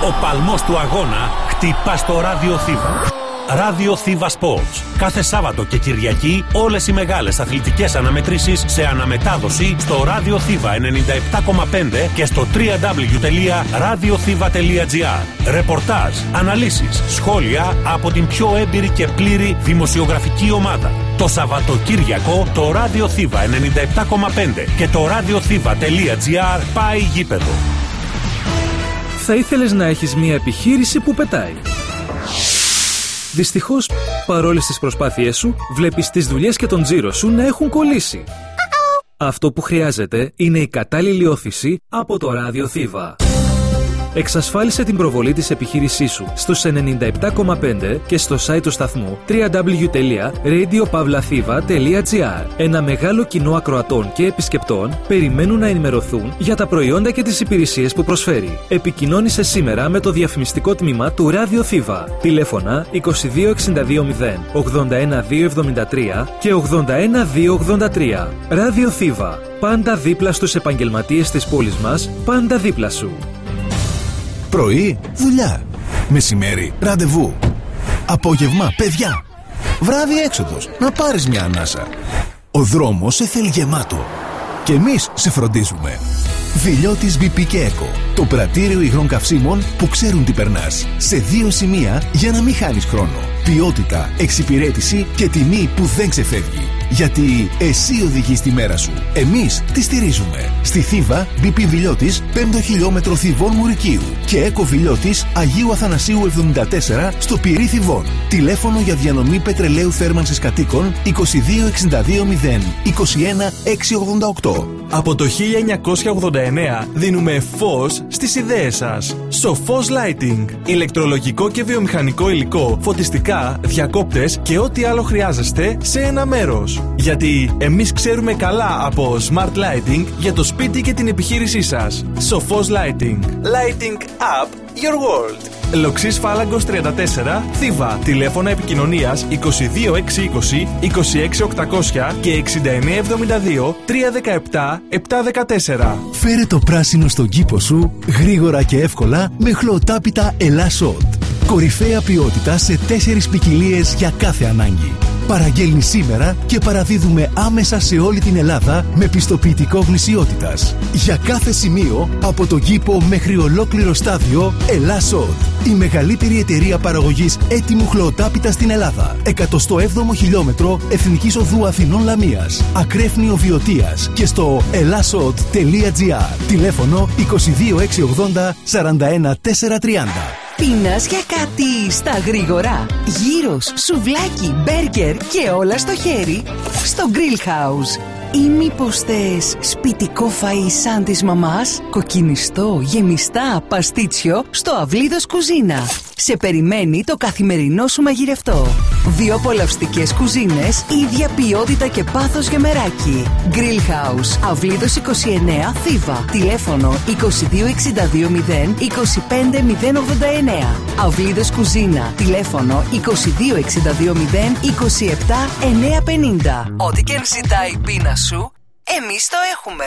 Ο παλμός του αγώνα χτυπά στο Ράδιο Θήβα. Ράδιο Θήβα Sports. Κάθε Σάββατο και Κυριακή όλες οι μεγάλες αθλητικές αναμετρήσεις σε αναμετάδοση στο Ράδιο Θήβα 97,5 και στο www.radiothiva.gr. Ρεπορτάζ, αναλύσεις, σχόλια από την πιο έμπειρη και πλήρη δημοσιογραφική ομάδα. Το Σαββατοκύριακο το Ράδιο Θήβα 97,5 και το radiothiva.gr πάει γήπεδο. Θα ήθελες να έχεις μια επιχείρηση που πετάει. Δυστυχώς, παρόλες τις προσπάθειές σου, βλέπεις τις δουλειές και τον τζίρο σου να έχουν κολλήσει. Αυτό που χρειάζεται είναι η κατάλληλη όθηση από το Ράδιο Θήβα. Εξασφάλισε την προβολή της επιχείρησής σου στους 97,5 και στο site του σταθμού www.radiopavlathiva.gr. Ένα μεγάλο κοινό ακροατών και επισκεπτών περιμένουν να ενημερωθούν για τα προϊόντα και τις υπηρεσίες που προσφέρει. Επικοινώνησε σήμερα με το διαφημιστικό τμήμα του Ράδιο Θήβα. Τηλέφωνα 22620 81273 και 81283. Ράδιο Θήβα. Πάντα δίπλα στους επαγγελματίες της πόλης μας, πάντα δίπλα σου. Πρωί, δουλειά. Μεσημέρι, ραντεβού. Απόγευμα, παιδιά. Βράδυ, έξοδος. Να πάρεις μια ανάσα. Ο δρόμος σε θέλει γεμάτο. Και εμείς σε φροντίζουμε. Βιλιώτης BP και Eco. Το πρατήριο υγρών καυσίμων που ξέρουν τι περνάς. Σε 2 σημεία για να μην χάνεις χρόνο. Ποιότητα, εξυπηρέτηση και τιμή που δεν ξεφεύγει. Γιατί εσύ οδηγείς τη μέρα σου. Εμείς τη στηρίζουμε. Στη Θήβα, BP Βιλιώτης, 5ο χιλιόμετρο Θηβών Μουρικίου. Και Eco Βιλιώτης, Αγίου Αθανασίου 74, στο Πυρί Θηβών. Τηλέφωνο για διανομή πετρελαίου θέρμανσης κατοίκων 2262 0 21 688. Από το 1989 δίνουμε φως στις ιδέες σας. Σοφός Lighting. Ηλεκτρολογικό και βιομηχανικό υλικό, φωτιστικά, διακόπτες και ό,τι άλλο χρειάζεστε σε ένα μέρος. Γιατί εμείς ξέρουμε καλά από Smart Lighting για το σπίτι και την επιχείρησή σας. Σοφός Lighting. Lighting up your world. Λοξής Φάλαγκος 34, Θήβα. Τηλέφωνα επικοινωνίας 22620 26800 και 6972 317 714. Φέρε το πράσινο στον κήπο σου γρήγορα και εύκολα με χλωοτάπητα Ελάσσοτ. Κορυφαία ποιότητα σε 4 ποικιλίες για κάθε ανάγκη. Παραγγέλνει σήμερα και παραδίδουμε άμεσα σε όλη την Ελλάδα με πιστοποιητικό γνησιότητας. Για κάθε σημείο, από τον κήπο μέχρι ολόκληρο στάδιο, Ελάσσοτ. Η μεγαλύτερη εταιρεία παραγωγής έτοιμου χλωοτάπητα στην Ελλάδα. 107ο χιλιόμετρο Εθνικής Οδού Αθηνών Λαμίας. Ακρέφνιο Βιωτίας και στο elassot.gr. Τηλέφωνο 22680 41430. Πίνας για κάτι στα γρήγορα. Γύρος, σουβλάκι, μπέργκερ και όλα στο χέρι στο Grill House. Ή μήπως θες σπιτικό φαΐ σαν της μαμάς, κοκκινιστό, γεμιστά, παστίτσιο στο Αυλίδος Κουζίνα. Σε περιμένει το καθημερινό σου μαγειρευτό. 2 απολαυστικές κουζίνες, ίδια ποιότητα και πάθος για μεράκι. Grill House, Αυλίδος 29, Θήβα. Τηλέφωνο 2262 0 25 089. Αυλίδος Κουζίνα. Τηλέφωνο 2262 0 27 950. Ό,τι και αν ζητάει η πείνα σου, εμείς το έχουμε.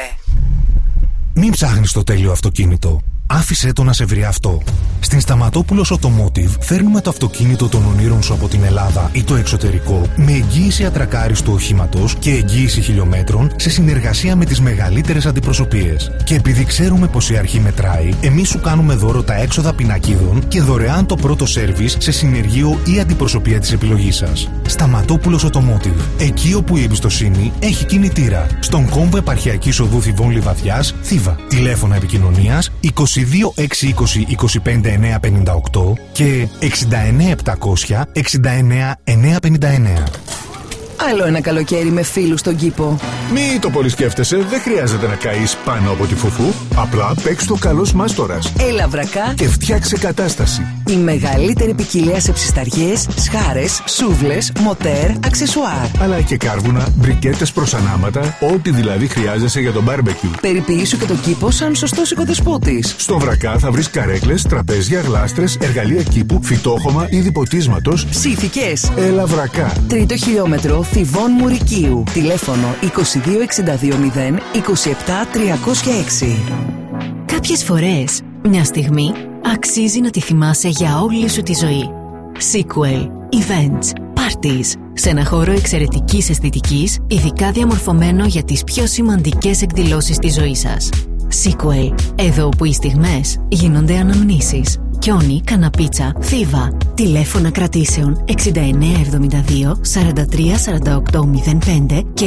Μην ψάχνεις το τέλειο αυτοκίνητο. Άφησέ το να σε βρει αυτό. Στην Σταματόπουλος Automotive φέρνουμε το αυτοκίνητο των ονείρων σου από την Ελλάδα ή το εξωτερικό με εγγύηση ατρακάριστου οχήματος και εγγύηση χιλιόμετρων σε συνεργασία με τις μεγαλύτερες αντιπροσωπείες. Και επειδή ξέρουμε πως η αρχή μετράει, εμείς σου κάνουμε δώρο τα έξοδα πινακίδων και δωρεάν το πρώτο σέρβις σε συνεργείο ή αντιπροσωπεία της επιλογής σας. Σταματόπουλος Automotive. Εκεί όπου η εμπιστοσύνη έχει κινητήρα. Στον κόμβο Επαρχιακής Οδού Θηβών Λιβαδιάς, Θήβα. Τηλέφωνα επικοινωνίας 22 620 25 958 και 69 700 69 959. Άλλο ένα καλοκαίρι με φίλους στον κήπο. Μη το πολύ σκέφτεσαι, δεν χρειάζεται να καείς πάνω από τη φουφού. Απλά παίξ' το καλός μάστορας. Έλα βρακά Και φτιάξε κατάσταση. η μεγαλύτερη ποικιλία σε ψισταριές, σχάρες, σούβλες, μοτέρ, αξεσουάρ. Αλλά και κάρβουνα, μπρικέτες προς ανάματα, ό,τι δηλαδή χρειάζεσαι για το μπάρμπεκιου. Περιποιήσου και το κήπο σαν σωστός οικοδεσπότης. Στο βρακά θα βρεις καρέκλες, τραπέζια, γλάστρες, εργαλεία κήπου, φυτόχωμα, είδη ποτίσματος. Ψήθηκες. Έλα βρακά. 3ο χιλιόμετρο Θηβών Μουρικίου. Τηλέφωνο 2262 0 27 306. Κάποιες φορές Μια στιγμή αξίζει να τη θυμάσαι για όλη σου τη ζωή. Sequel, events, parties. Σε ένα χώρο εξαιρετικής αισθητικής, ειδικά διαμορφωμένο για τις πιο σημαντικές εκδηλώσεις της ζωής σας. Sequel, εδώ που οι στιγμές γίνονται αναμνήσεις. Κιόνι, Καναπίτσα, Θήβα. Τηλέφωνα κρατήσεων 6972 43 48 05 και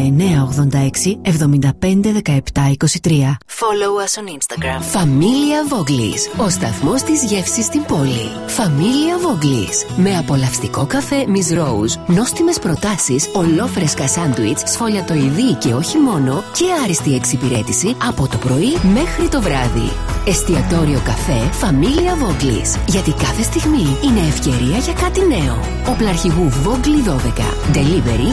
6986 75 17 23. Follow us on Instagram. Familia Voglis, ο σταθμός της γεύσης στην πόλη. Familia Voglis, με απολαυστικό καφέ Miss Rose, νόστιμες προτάσεις, ολόφρεσκα σάντουιτς, σφολιατοειδή και όχι μόνο, και άριστη εξυπηρέτηση από το πρωί μέχρι το βράδυ. Εστιατόριο καφέ Familia Voglis, γιατί κάθε στιγμή είναι ευκαιρία για κάτι νέο. Οπλαρχηγού Vogli 12. Delivery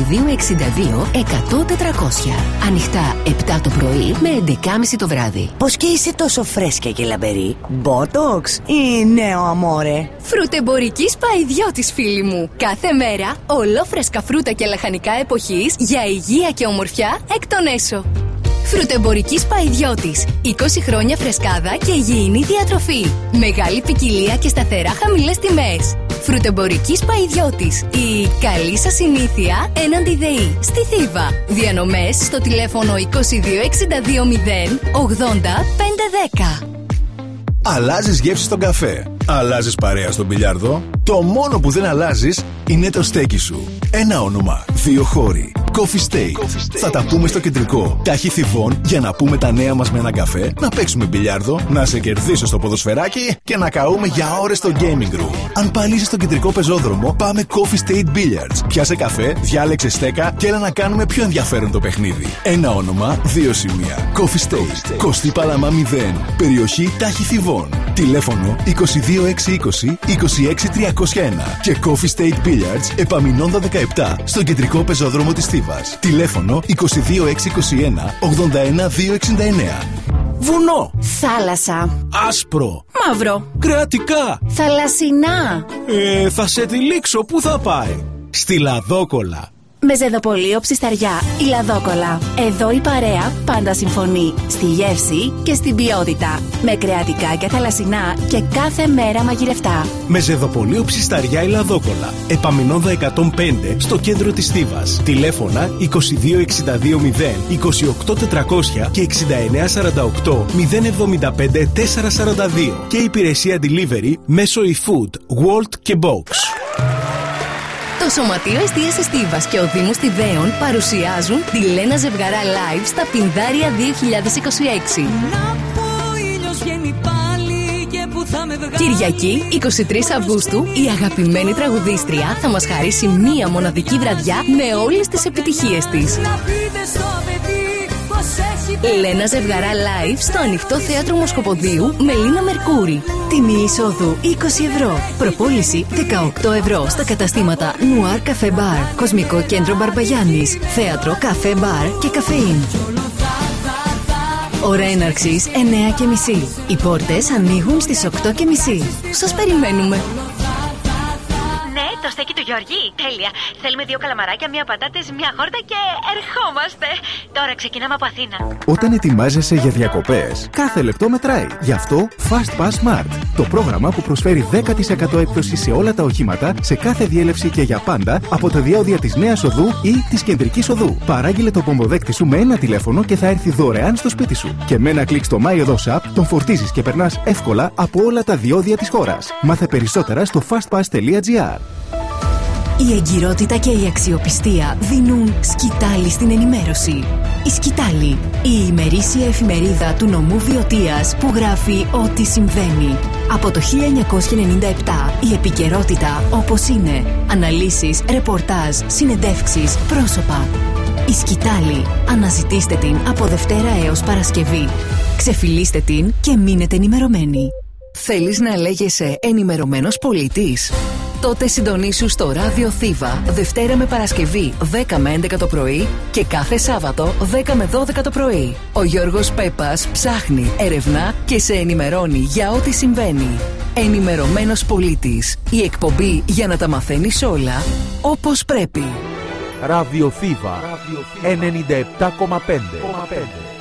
2262 100 400. Ανοιχτά 7 το πρωί με 11.30 το βράδυ. Πώς και είσαι τόσο φρέσκια και λαμπερή? Botox ή νέο αμόρε? Φρουτεμπορικής Παϊδιώτης, φίλοι μου. Κάθε μέρα ολόφρεσκα φρούτα και λαχανικά εποχής για υγεία και ομορφιά εκ των έσω. Φρουτεμπορικής Παϊδιώτης. 20 χρόνια φρεσκάδα και υγιεινή διατροφή. Μεγάλη ποικιλία και σταθερά χαμηλές τιμές. Φρουτεμπορικής Παϊδιώτης. Η καλή σας συνήθεια έναντι ΔΕΗ. Στη Θήβα. Διανομές στο τηλέφωνο 2262 0 80 510. Αλλάζεις γεύση στον καφέ. Αλλάζεις παρέα στον μπιλιάρδο. Το μόνο που δεν αλλάζεις είναι το στέκι σου. Ένα όνομα, 2 χώροι. Coffee State. Θα τα πούμε στο κεντρικό. Τάχη Θηβών για να πούμε τα νέα μας με έναν καφέ, να παίξουμε μπιλιάρδο, να σε κερδίσω στο ποδοσφαιράκι και να καούμε για ώρες στο gaming room. Αν πάλι είσαι στο κεντρικό πεζόδρομο, πάμε Coffee State Billiards. Πιάσε καφέ, διάλεξε στέκα και έλα να κάνουμε πιο ενδιαφέρον το παιχνίδι. Ένα όνομα, 2 σημεία. Coffee State. Κωστή Παλαμά 0. Περιοχή Τάχη Θηβών. Τηλέφωνο 22620 26301 και Coffee State Billiards Επαμινώντα 17 στον κεντρικό πεζόδρομο της Θήβας. Τηλέφωνο 22621 81269. Βουνό. Θάλασσα. Άσπρο. Μαύρο. Κρεατικά. Θαλασσινά. Θα σε τυλίξω. Πού θα πάει? Στη Λαδόκολα. Μεζεδοπολείο Ψισταριά, η Λαδόκολα. Εδώ η παρέα πάντα συμφωνεί. Στη γεύση και στην ποιότητα. Με κρεατικά και θαλασσινά και κάθε μέρα μαγειρευτά. Μεζεδοπολείο Ψισταριά, η Λαδόκολα. Επαμινώνδα 105 στο κέντρο της Θήβας. Τηλέφωνα 2262 0 28 400 και 6948 075 442. Και υπηρεσία delivery μέσω eFood, Wolt και Box. Το Σωματείο Εστίασης Θήβας και ο Δήμος Θηβαίων παρουσιάζουν τη Λένα Ζευγαρά Live στα Πινδάρια 2026. Κυριακή 23 Αυγούστου, η αγαπημένη τραγουδίστρια θα μας χαρίσει μία μοναδική βραδιά με όλες τις επιτυχίες της. Λένα Ζευγαρά Live στο ανοιχτό θέατρο Μοσχοποδίου με Λίνα Μερκούρη. Τιμή εισόδου 20 ευρώ. Προπόληση 18 ευρώ στα καταστήματα Νουάρ Καφέ Μπαρ, Κοσμικό Κέντρο Μπαρμπαγιάννης, Θέατρο Καφέ Μπαρ και Καφεΐν. Ώρα έναρξης 9:30. Οι πόρτες ανοίγουν στις 8:30. Σας περιμένουμε. Ναι, το στέκι του Γιώργη. Τέλεια. Θέλουμε 2 καλαμαράκια, 1 πατάτες, 1 χόρτα και ερχόμαστε. Τώρα ξεκινάμε από Αθήνα. Όταν ετοιμάζεσαι για διακοπές, κάθε λεπτό μετράει. Γι' αυτό Fast Pass Smart. Το πρόγραμμα που προσφέρει 10% έκπτωση σε όλα τα οχήματα, σε κάθε διέλευση και για πάντα, από τα διόδια της Νέας Οδού ή της Κεντρικής Οδού. Παράγγειλε το πομποδέκτη σου με ένα τηλέφωνο και θα έρθει δωρεάν στο σπίτι σου. Και με ένα κλικ στο My Odos App τον φορτίζεις και περνάς εύκολα από όλα τα διόδια της χώρας. Μάθε περισσότερα στο fastpass.gr. Η εγκυρότητα και η αξιοπιστία δίνουν σκητάλη στην ενημέρωση. Η Σκητάλη, η ημερήσια εφημερίδα του νομού Βιωτίας που γράφει ό,τι συμβαίνει. Από το 1997 η επικαιρότητα όπως είναι. Αναλύσεις, ρεπορτάζ, συνεντεύξεις, πρόσωπα. Η Σκητάλη. Αναζητήστε την από Δευτέρα έως Παρασκευή. Ξεφυλίστε την και μείνετε ενημερωμένοι. Θέλεις να λέγεσαι ενημερωμένος πολίτης? Τότε συντονίσου στο Ράδιο Θήβα Δευτέρα με Παρασκευή 10 με 11 το πρωί και κάθε Σάββατο 10 με 12 το πρωί. Ο Γιώργος Πέπας ψάχνει, ερευνά και σε ενημερώνει για ό,τι συμβαίνει. Ενημερωμένος πολίτης. Η εκπομπή για να τα μαθαίνεις όλα όπως πρέπει. Ράδιο Θήβα 97,5.